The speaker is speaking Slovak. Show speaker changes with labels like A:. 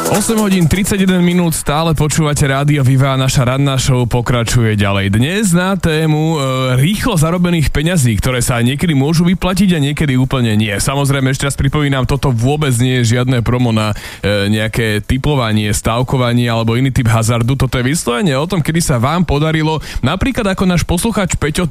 A: 8 hodín 31 minút, stále počúvate Rádio Viva a naša ranná show pokračuje ďalej. Dnes na tému rýchlo zarobených peňazí, ktoré sa niekedy môžu vyplatiť a niekedy úplne nie. Samozrejme, ešte raz pripomínam, toto vôbec nie je žiadne promo na nejaké tipovanie, stávkovanie alebo iný typ hazardu. Toto je vyslovene o tom, kedy sa vám podarilo, napríklad ako náš poslucháč Peťo